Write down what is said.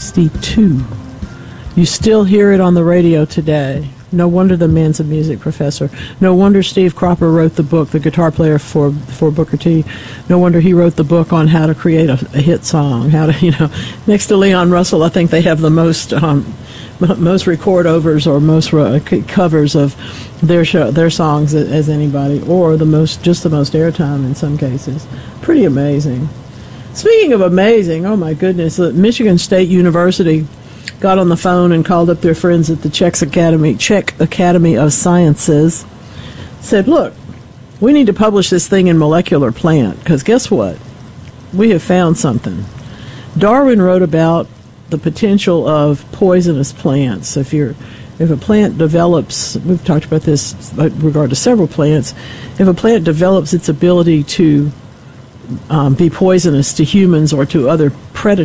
1962. You still hear it on the radio today. No wonder the man's a music professor. No wonder Steve Cropper wrote the book, the guitar player for Booker T. No wonder he wrote the book on how to create a hit song. Next to Leon Russell, I think they have the most record overs or most covers of their songs as anybody, or the most airtime in some cases. Pretty amazing. Speaking of amazing, oh my goodness, Michigan State University got on the phone and called up their friends at the Czech Academy of Sciences, said, look, we need to publish this thing in Molecular Plant, because guess what? We have found something. Darwin wrote about the potential of poisonous plants. If a plant develops, we've talked about this in regard to several plants, if a plant develops its ability to be poisonous to humans or to other predators,